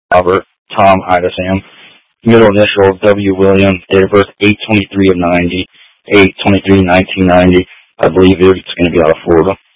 Robert, Tom, Ida, Sam. Middle initial, W. William. Date of birth, 8/23 of 90. 8/23/1990. I believe it's going to be out of Florida.